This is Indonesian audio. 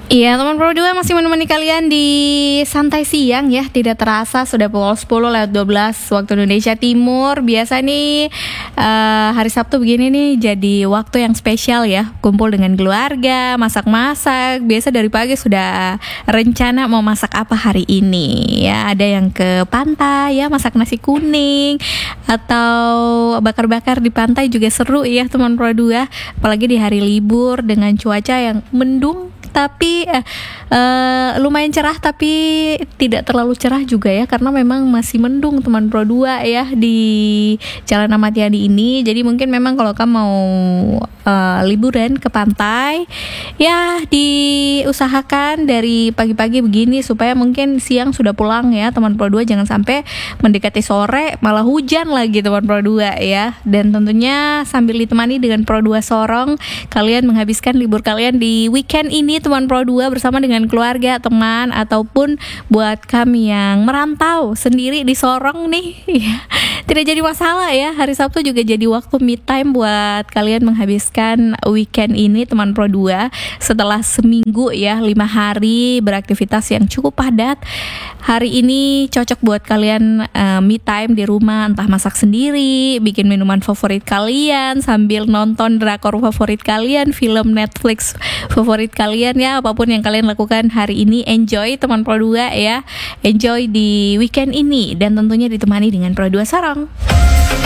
Iya, teman Pro 2 masih menemani kalian di santai siang ya. Tidak terasa sudah pukul 10 lewat 12 waktu Indonesia Timur. Biasa nih hari Sabtu begini nih jadi waktu yang spesial ya. Kumpul dengan keluarga, masak-masak. Biasa dari pagi sudah rencana mau masak apa hari ini ya. Ada yang ke pantai ya, masak nasi kuning atau bakar-bakar di pantai juga seru ya teman Pro 2. Apalagi di hari libur dengan cuaca yang mendung tapi lumayan cerah tapi tidak terlalu cerah juga ya, karena memang masih mendung teman Pro 2 ya di Jalan Ahmad Yani ini. Jadi mungkin memang kalau kamu mau liburan ke pantai ya diusahakan dari pagi-pagi begini supaya mungkin siang sudah pulang ya teman Pro 2. Jangan sampai mendekati sore malah hujan lagi teman Pro 2 ya. Dan tentunya sambil ditemani dengan Pro 2 Sorong, kalian menghabiskan libur kalian di weekend ini teman Pro 2 bersama dengan keluarga, teman, ataupun buat kami yang merantau sendiri di Sorong nih ya, tidak jadi masalah ya. Hari Sabtu juga jadi waktu me time buat kalian menghabiskan weekend ini teman Pro 2. Setelah seminggu ya, 5 hari beraktivitas yang cukup padat, hari ini cocok buat kalian me time di rumah. Entah masak sendiri, bikin minuman favorit kalian, sambil nonton drakor favorit kalian, film Netflix favorit kalian ya. Apapun yang kalian lakukan hari ini, enjoy teman Pro 2 ya. Enjoy di weekend ini dan tentunya ditemani dengan Pro 2 Sorong.